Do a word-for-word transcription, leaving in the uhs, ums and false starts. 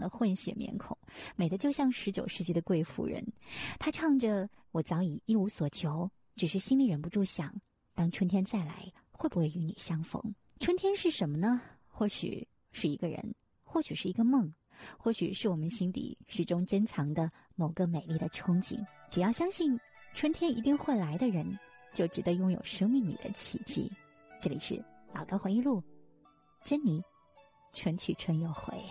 的混血面孔，美得就像十九世纪的贵妇人。她唱着我早已一无所求，只是心里忍不住想，当春天再来，会不会与你相逢？春天是什么呢？或许是一个人，或许是一个梦，或许是我们心底始终珍藏的某个美丽的憧憬。只要相信春天一定会来的人，就值得拥有生命里的奇迹。这里是老歌回忆录，珍妮，春去春又回。